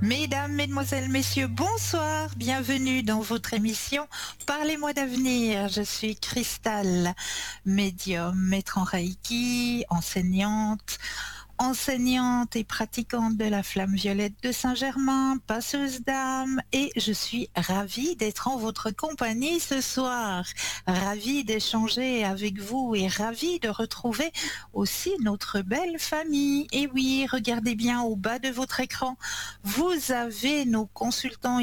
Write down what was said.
Mesdames, Mesdemoiselles, Messieurs, bonsoir, bienvenue dans votre émission Parlez-moi d'avenir. Je suis Cristal, médium, maître en Reiki, enseignante et pratiquante de la flamme violette de Saint-Germain, passeuse d'âme, et je suis ravie d'être en votre compagnie ce soir, ravie d'échanger avec vous et ravie de retrouver aussi notre belle famille. Et oui, regardez bien au bas de votre écran, vous avez nos consultants